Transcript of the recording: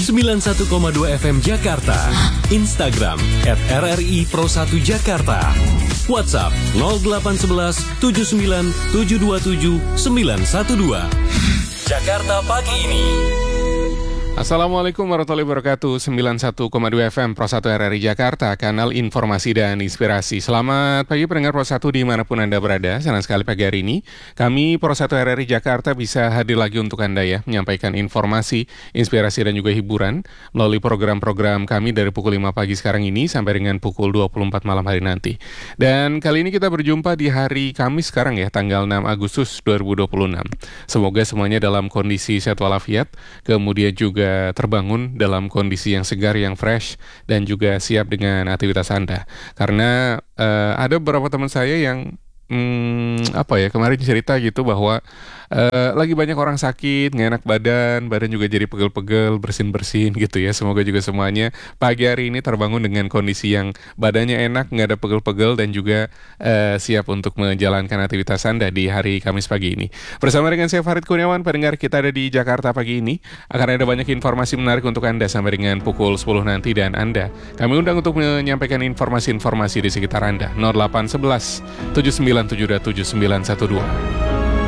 91,2 FM Jakarta. Instagram @RRI Pro 1 Jakarta. WhatsApp 0811 79 727 912. Jakarta pagi ini. Assalamualaikum warahmatullahi wabarakatuh. 91,2 FM Pro 1 RRI Jakarta, kanal informasi dan inspirasi. Selamat pagi pendengar Pro 1 dimanapun Anda berada. Senang sekali pagi hari ini kami Pro 1 RRI Jakarta bisa hadir lagi untuk Anda ya, menyampaikan informasi, inspirasi dan juga hiburan melalui program-program kami dari pukul 5 pagi sekarang ini sampai dengan pukul 24 malam hari nanti. Dan kali ini kita berjumpa di hari Kamis sekarang ya, tanggal 6 Agustus 2026. Semoga semuanya dalam kondisi sehat walafiat, kemudian juga terbangun dalam kondisi yang segar, yang fresh, dan juga siap dengan aktivitas Anda. Karena ada beberapa teman saya yang kemarin cerita gitu bahwa lagi banyak orang sakit, nggak enak badan juga jadi pegel-pegel, bersin-bersin gitu ya. Semoga juga semuanya pagi hari ini terbangun dengan kondisi yang badannya enak, nggak ada pegel-pegel, dan juga siap untuk menjalankan aktivitas Anda di hari Kamis pagi ini. Bersama dengan saya Farid Kurniawan, pendengar kita ada di Jakarta pagi ini. Akan ada banyak informasi menarik untuk Anda sampai dengan pukul 10 nanti, dan Anda kami undang untuk menyampaikan informasi-informasi di sekitar Anda. 0811 79 727 912.